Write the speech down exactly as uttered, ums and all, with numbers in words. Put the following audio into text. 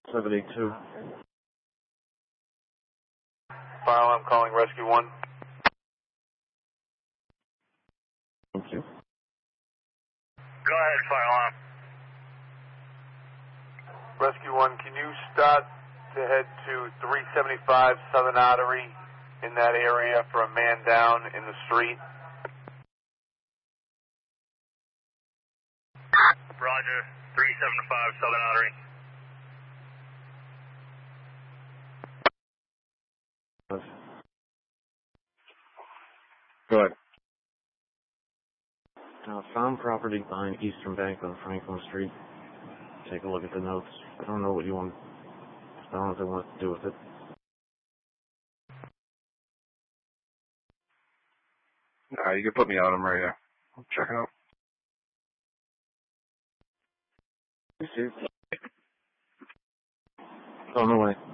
seven eight two. Fire alarm calling rescue one. Thank you. Go ahead, fire alarm. Rescue one, can you start to head to three seventy-five Southern Artery in that area for a man down in the street? Roger, three seventy-five Southern Artery. Go ahead. Uh, found property behind Eastern Bank on Franklin Street. Take a look at the notes. I don't know what you want. I don't know if they want to do with it. Nah, you can put me on them right here. I'll check it out. You see? On the way.